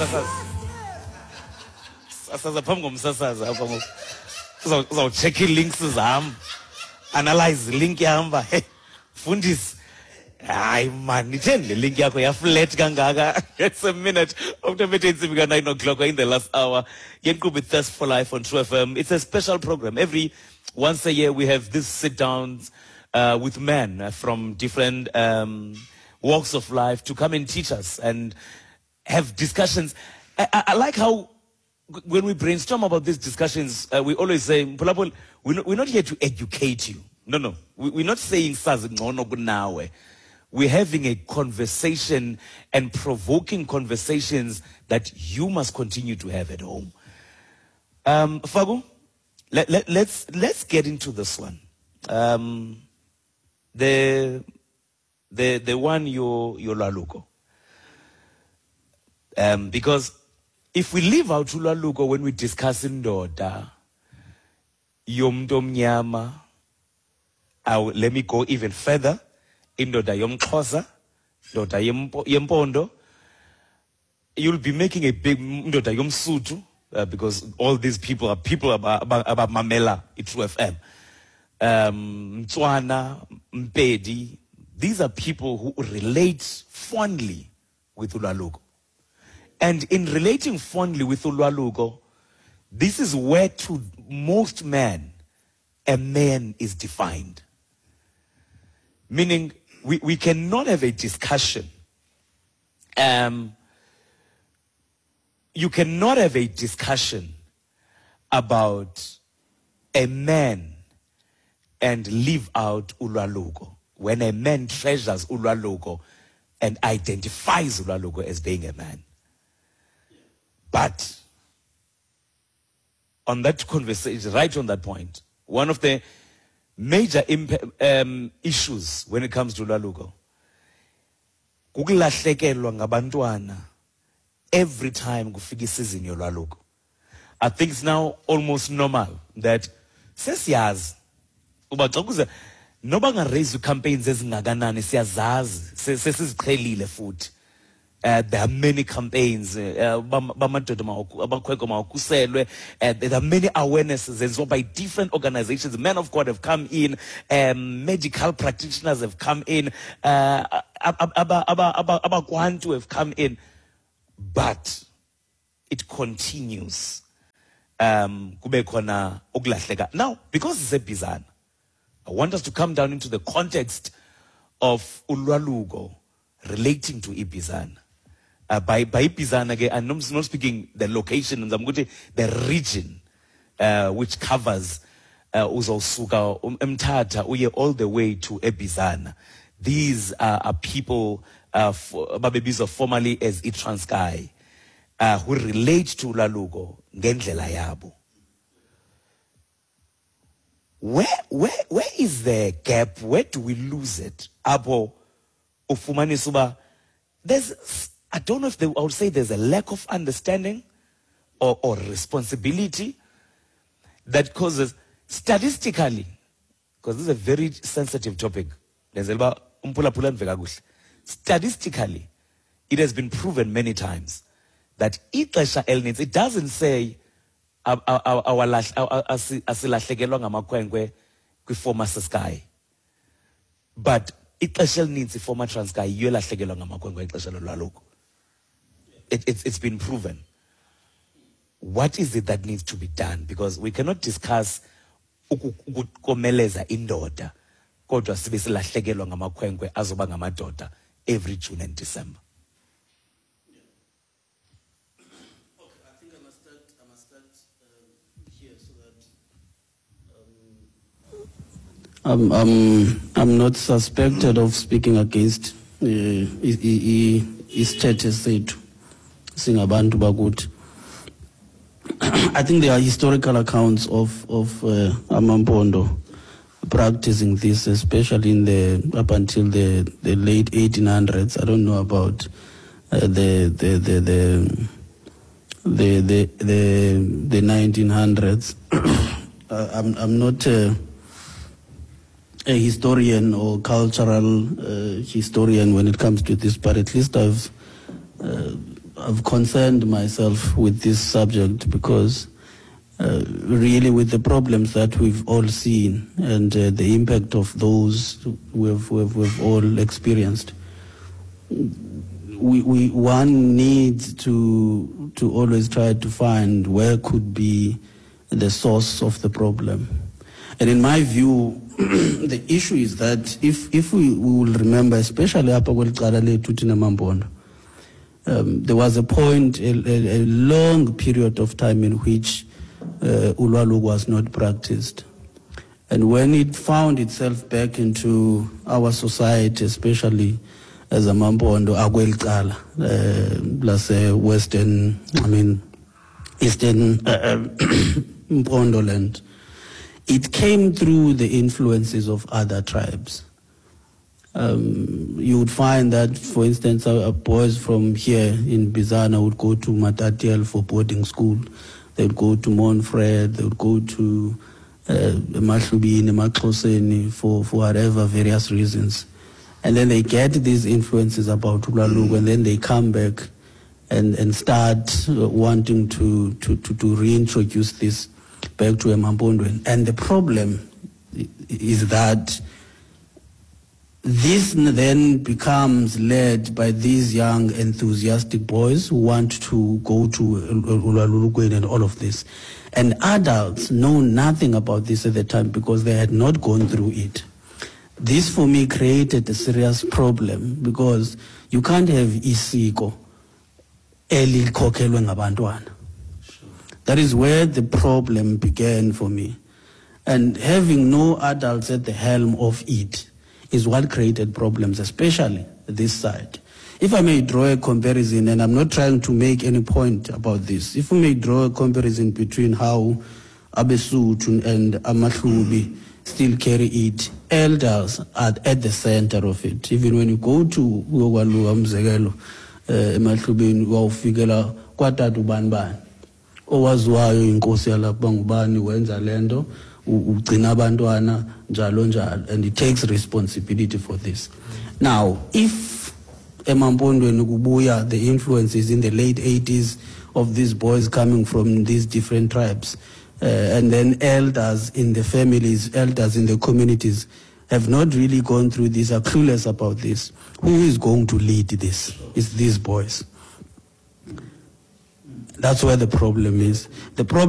sasaza phambi ngomsasaza apha ngoku uzawucheck ii-links zam, analyze link yahamba. Hey fundisi, hayi man, itheni le link yakho yaflat kangaka? It's a minute after meeting 9 o'clock in the last hour. Yenkqubo with Thirst for Life on True FM. It's a special program. Every once a year we have these sit-downs with men from different walks of life to come and teach us and have discussions. I like how when we brainstorm about these discussions, we always say, we're not here to educate you. No. We're not saying we're having a conversation and provoking conversations that you must continue to have at home. Fabu, let's get into this one. The one you're Ulaluko. Because if we leave out Ulaluko when we discuss Ndoda, Yomdomnyama, let me go even further. Indoda Yomxhosa, Ndoda Yempondo, you'll be making a big Ndoda Yomsutu, because all these people are people about Mamela, True FM. Mtswana, Mpedi, these are people who relate fondly with Ulaluko. And in relating fondly with Ulaluko, this is where to most men, a man is defined. Meaning, we cannot have a discussion. You cannot have a discussion about a man and leave out Ulaluko. When a man treasures Ulaluko and identifies Ulaluko as being a man. But on that conversation, right on that point, one of the major issues when it comes to Ulaluko, kukulahlekelwa ngabantwana every time kufika isizini yolwaluko. I think it's now almost normal that sesiyazi uba xa kuze noba nga-raise campaigns ezingakanani siyazazi sesiziqhelile futhi. There are many campaigns, there are many awarenesses and so by different organizations. Men of God have come in, medical practitioners have come in, Abakwantu have come in, but it continues. Now, because it's a bizarre, I want us to come down into the context of Ulaluko relating to Ibizana. By Ibizana, again, I'm not speaking the location, I'm going to the region, which covers Uzosuka, Mtata, Uye, all the way to Ibizana. These are people, Babebis of formerly as Itranskei, who relate to Ulaluko, Ngendlela Yabo. Where is the gap? Where do we lose it? Abo, Ufumani Suba, I don't know if I would say there's a lack of understanding or responsibility that causes, statistically, because this is a very sensitive topic, statistically, it has been proven many times that ixesha elininzi, it doesn't say asilahlekelwa ngamakwenkwe kwi-former Sky, but ixesha elininzi former Transkei yiyo elahlekelwa ngamakwenkwe ixesha lolwaluko. It's been proven. What is it that needs to be done? Because we cannot discuss ukukomeleza indoda kodwa sibe silahlekelwa ngamakwenkwe azoba ngamadoda every June and December. Okay, I think I must start here so that I'm not suspected of speaking against status said singabantu bakuthi. I think there are historical accounts of Amampondo practicing this, especially in up until the late 1800s. I don't know about the 1900s. I'm not a historian or cultural historian when it comes to this, but at least I've concerned myself with this subject because really with the problems that we've all seen and the impact of those we've all experienced, one needs to always try to find where could be the source of the problem. And in my view, the issue is that if we will remember, especially up there was a point, a long period of time in which Ulwaluko was not practiced. And when it found itself back into our society, especially as a Mampondo, Agwelkala, plus Western, Eastern Mpondo land, it came through the influences of other tribes. You would find that, for instance, boys from here in Bizana would go to Matatiel for boarding school. They would go to Montfred. They would go to Mahlubini, Makloseni for whatever various reasons. And then they get these influences about Ulwaluko, and then they come back and start wanting to reintroduce this back to Emampondo. And the problem is that this then becomes led by these young enthusiastic boys who want to go to Ulwaluko and all of this. And adults know nothing about this at the time because they had not gone through it. This for me created a serious problem because you can't have isiko elikhokhelwe ngabantwana. That is where the problem began for me. And having no adults at the helm of it is what created problems, especially this side. If I may draw a comparison, and I'm not trying to make any point about this, if we may draw a comparison between how Abesutu and Amahlubi still carry it, elders are at the center of it. Even when you go to Uwalu Amzegelo, Mahlubini, wawufikela kwatatu banibani owaziwayo inkosi yalapha ngubani wenza lento ugcina abantwana njalo njalo, and it takes responsibility for this. Now, if Emampondweni kubuya the influences in the late 80s of these boys coming from these different tribes, and then elders in the families, elders in the communities have not really gone through this, are clueless about this, who is going to lead this? It's these boys. That's where the problem is. The problem